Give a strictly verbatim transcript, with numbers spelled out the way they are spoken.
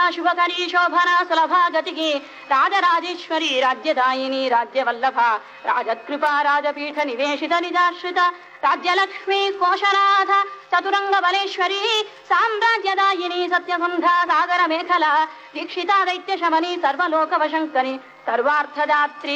शुभकरी शोभना सुलभा गतिः राजराजेश्वरी राज्यदायिनी राज्यवल्लभा राजत्कृपा राजपीठ निवेशित निजाश्रित राज्यलक्ष्मी कोशनाथ चतुरंग बलेश्वरी साम्राज्यदायिनी सत्यसन्धा सागर मेखला दीक्षिता दैत्य शमनी सर्वलोकवशंकरी सर्वार्थदात्री